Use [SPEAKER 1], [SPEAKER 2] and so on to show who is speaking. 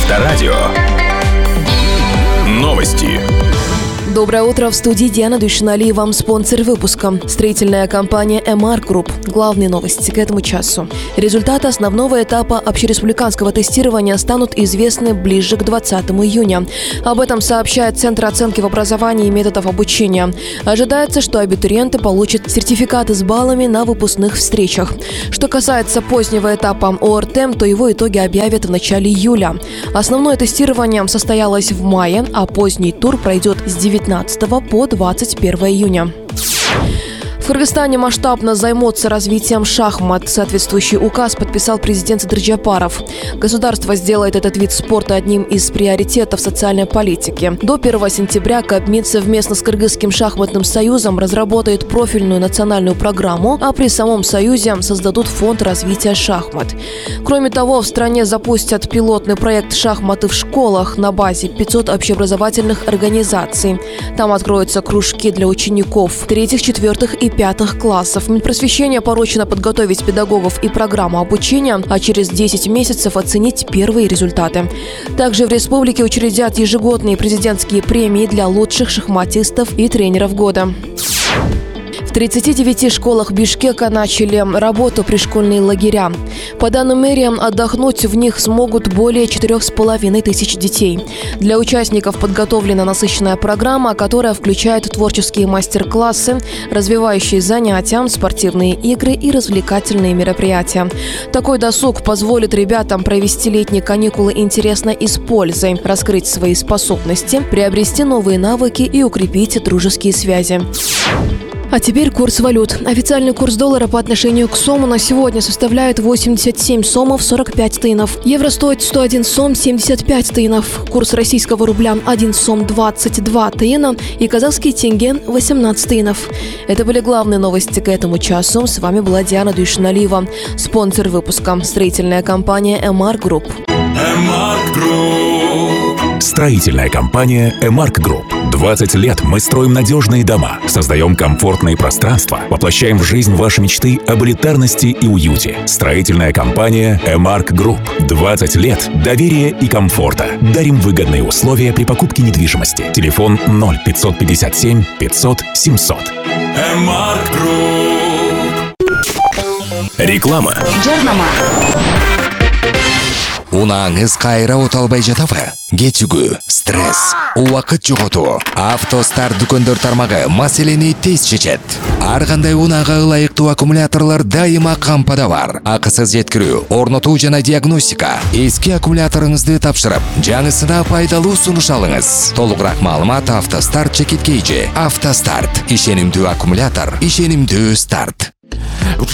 [SPEAKER 1] Авторадио. Новости.
[SPEAKER 2] Доброе утро, в студии Диана Душиналиева, спонсор выпуска. Строительная компания Эмарк Групп. Главные новости к этому часу. Результаты основного этапа общереспубликанского тестирования станут известны ближе к 20 июня. Об этом сообщает Центр оценки в образовании и методов обучения. Ожидается, что абитуриенты получат сертификаты с баллами на выпускных встречах. Что касается позднего этапа ОРТ, то его итоги объявят в начале июля. Основное тестирование состоялось в мае, а поздний тур пройдет с 19 по 21 июня. В Кыргызстане масштабно займутся развитием шахмат. Соответствующий указ подписал президент Садыр Джапаров. Государство сделает этот вид спорта одним из приоритетов социальной политики. До 1 сентября Кабмин совместно с Кыргызским шахматным союзом разработает профильную национальную программу, а при самом союзе создадут фонд развития шахмат. Кроме того, в стране запустят пилотный проект «Шахматы в школах» на базе 500 общеобразовательных организаций. Там откроются кружки для учеников 3, 4 и 5 классов. Минпросвещение поручено подготовить педагогов и программу обучения, а через 10 месяцев оценить первые результаты. Также в республике учредят ежегодные президентские премии для лучших шахматистов и тренеров года. В 39 школах Бишкека начали работу пришкольные лагеря. По данным мэрии, отдохнуть в них смогут более 4,5 тысяч детей. Для участников подготовлена насыщенная программа, которая включает творческие мастер-классы, развивающие занятия, спортивные игры и развлекательные мероприятия. Такой досуг позволит ребятам провести летние каникулы интересно и с пользой, раскрыть свои способности, приобрести новые навыки и укрепить дружеские связи. А теперь курс валют. Официальный курс доллара по отношению к сому на сегодня составляет 87 сомов 45 тынов. Евро стоит 101 сом 75 тынов. Курс российского рубля 1 сом 22 тына и казахский тенге 18 тынов. Это были главные новости к этому часу. С вами была Диана Душиналиева. Спонсор выпуска – строительная компания Эмарк Групп.
[SPEAKER 1] Эмарк Групп.
[SPEAKER 3] Строительная компания Эмарк Групп. 20 лет мы строим надежные дома, создаем комфортные пространства, воплощаем в жизнь ваши мечты об элитарности и уюте. Строительная компания Эмарк Групп. 20 лет доверия и комфорта. Дарим выгодные условия при покупке недвижимости. Телефон 0557 500 700.
[SPEAKER 1] Эмарк Групп.
[SPEAKER 3] Реклама.
[SPEAKER 4] Унаңыз кайра оталбай жатабы? Кетүгү, стресс, убакыт жоготуу. Автостар дүкөндөр тармагы маселени тез чечет. Ар кандай унаага ылайыктуу аккумуляторлор дайыма кампада бар. Акысыз жеткирүү, орнотуу жана диагностика. Эски аккумуляторуңузду тапшырып, жаңысына пайдалуу сунуш алыңыз. Толугураак маалымат Автостарт чекиткейжи. Автостарт. Ишенимдүү аккумулятор, ишенимдүү старт.